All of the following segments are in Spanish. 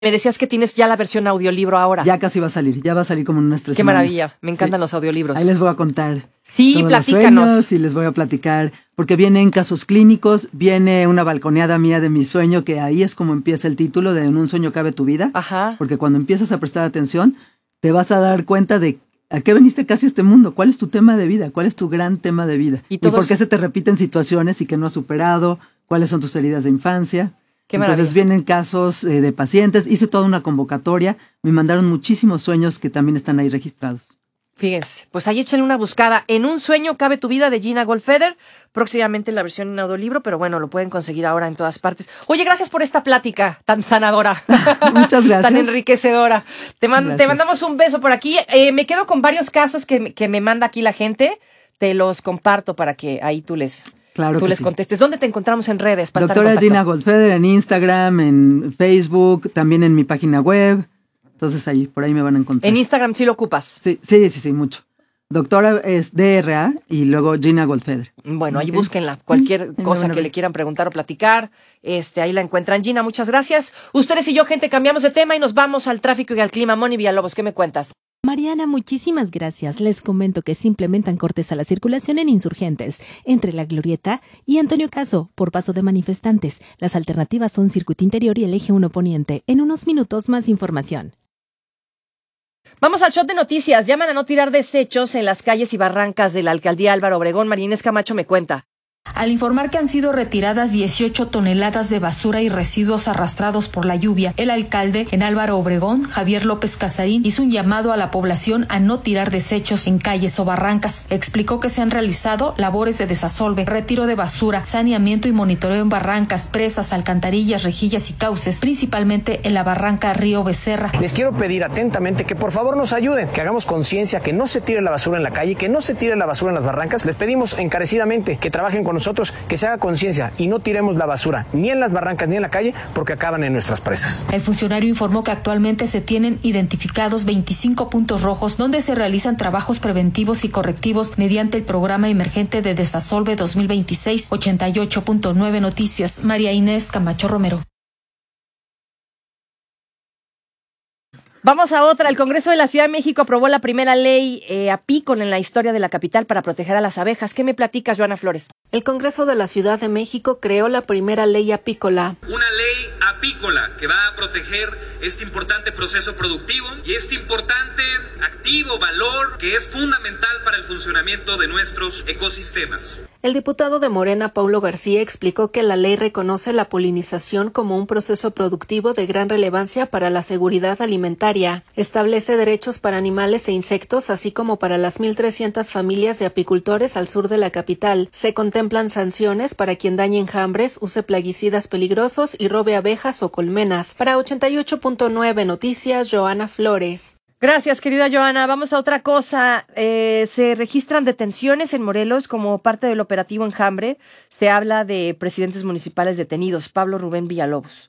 Me decías que tienes ya la versión audiolibro ahora. Ya casi va a salir, ya va a salir como en unas 3 Qué semanas. maravilla, me encantan los audiolibros. Ahí les voy a contar. Sí, todos platícanos. Los sueños y les voy a platicar, porque vienen casos clínicos, viene una balconeada mía de mi sueño, que ahí es como empieza el título de En un sueño cabe tu vida. Ajá. Porque cuando empiezas a prestar atención, te vas a dar cuenta de a qué veniste casi a este mundo, cuál es tu tema de vida, cuál es tu gran tema de vida, y por qué se te repiten situaciones y que no has superado, cuáles son tus heridas de infancia. Entonces vienen casos de pacientes, hice toda una convocatoria, me mandaron muchísimos sueños que también están ahí registrados. Fíjense, pues ahí échenle una buscada. En un sueño cabe tu vida de Gina Goldfeder, próximamente la versión en audiolibro, pero bueno, lo pueden conseguir ahora en todas partes. Oye, gracias por esta plática tan sanadora. Muchas gracias. Tan enriquecedora. Te mandamos un beso por aquí. Me quedo con varios casos que me manda aquí la gente, te los comparto para que ahí tú les contestes. ¿Dónde te encontramos en redes? Doctora Gina Goldfeder en Instagram, en Facebook, también en mi página web. Entonces ahí, por ahí me van a encontrar. ¿En Instagram sí lo ocupas? Sí, mucho. Doctora es DRA y luego Gina Goldfeder. Bueno, ahí búsquenla. Cualquier cosa que le quieran preguntar o platicar, ahí la encuentran. Gina, muchas gracias. Ustedes y yo, gente, cambiamos de tema y nos vamos al tráfico y al clima. Moni Villalobos, ¿qué me cuentas? Mariana, muchísimas gracias. Les comento que se implementan cortes a la circulación en Insurgentes, entre La Glorieta y Antonio Caso, por paso de manifestantes. Las alternativas son Circuito Interior y el Eje 1 Poniente. En unos minutos, más información. Vamos al shot de noticias. Llaman a no tirar desechos en las calles y barrancas de la alcaldía Álvaro Obregón. María Inés Camacho me cuenta. Al informar que han sido retiradas 18 toneladas de basura y residuos arrastrados por la lluvia, el alcalde en Álvaro Obregón, Javier López Casarín, hizo un llamado a la población a no tirar desechos en calles o barrancas. Explicó que se han realizado labores de desasolve, retiro de basura, saneamiento y monitoreo en barrancas, presas, alcantarillas, rejillas y cauces, principalmente en la barranca Río Becerra. Les quiero pedir atentamente que por favor nos ayuden, que hagamos conciencia, que no se tire la basura en la calle, que no se tire la basura en las barrancas. Les pedimos encarecidamente que trabajen con nosotros, que se haga conciencia y no tiremos la basura ni en las barrancas ni en la calle porque acaban en nuestras presas. El funcionario informó que actualmente se tienen identificados 25 puntos rojos donde se realizan trabajos preventivos y correctivos mediante el programa emergente de Desasolve 2026. 88.9 Noticias, María Inés Camacho Romero. Vamos a otra. El Congreso de la Ciudad de México aprobó la primera ley apícola en la historia de la capital para proteger a las abejas. ¿Qué me platicas, Joana Flores? El Congreso de la Ciudad de México creó la primera ley apícola. Una ley apícola que va a proteger este importante proceso productivo y este importante activo, valor que es fundamental para el funcionamiento de nuestros ecosistemas. El diputado de Morena, Paulo García, explicó que la ley reconoce la polinización como un proceso productivo de gran relevancia para la seguridad alimentaria. Establece derechos para animales e insectos, así como para las 1,300 familias de apicultores al sur de la capital. Se contemplan sanciones para quien dañe enjambres, use plaguicidas peligrosos y robe abejas o colmenas. Para 88.9 Noticias, Joana Flores. Gracias, querida Joana. Vamos a otra cosa. Se registran detenciones en Morelos como parte del operativo Enjambre. Se habla de presidentes municipales detenidos. Pablo Rubén Villalobos.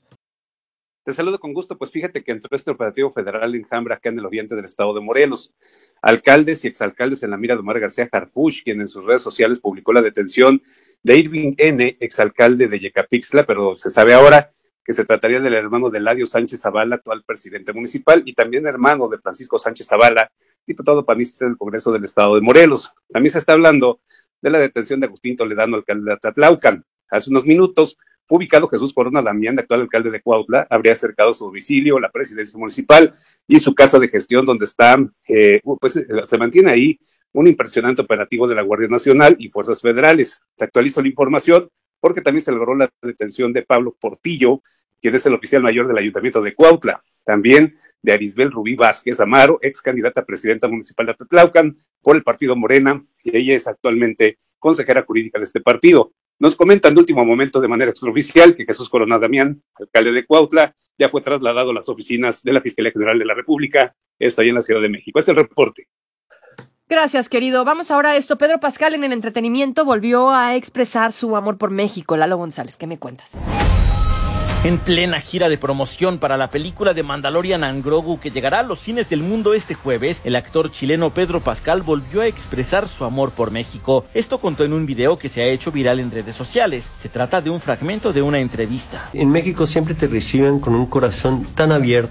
Te saludo con gusto. Pues fíjate que entró este operativo federal Enjambre acá en el oriente del estado de Morelos. Alcaldes y exalcaldes en la mira de Omar García Harfuch, quien en sus redes sociales publicó la detención de Irving N., exalcalde de Yecapixtla, pero se sabe ahora que se trataría del hermano de Eladio Sánchez Zavala, actual presidente municipal, y también hermano de Francisco Sánchez Zavala, diputado panista del Congreso del Estado de Morelos. También se está hablando de la detención de Agustín Toledano, alcalde de Atlatlaucan. Hace unos minutos fue ubicado Jesús Corona Damián, actual alcalde de Cuautla, habría acercado su domicilio, la presidencia municipal y su casa de gestión, donde está, se mantiene ahí un impresionante operativo de la Guardia Nacional y Fuerzas Federales. Te actualizo la información, porque también se logró la detención de Pablo Portillo, quien es el oficial mayor del Ayuntamiento de Cuautla, también de Arisbel Rubí Vázquez Amaro, ex candidata a presidenta municipal de Atlatlaucan por el partido Morena, y ella es actualmente consejera jurídica de este partido. Nos comentan de último momento de manera extraoficial que Jesús Corona Damián, alcalde de Cuautla, ya fue trasladado a las oficinas de la Fiscalía General de la República, esto ahí en la Ciudad de México. Es el reporte. Gracias, querido. Vamos ahora a esto. Pedro Pascal en el entretenimiento volvió a expresar su amor por México. Lalo González, ¿qué me cuentas? En plena gira de promoción para la película de Mandalorian and Grogu que llegará a los cines del mundo este jueves, el actor chileno Pedro Pascal volvió a expresar su amor por México. Esto contó en un video que se ha hecho viral en redes sociales. Se trata de un fragmento de una entrevista. En México siempre te reciben con un corazón tan abierto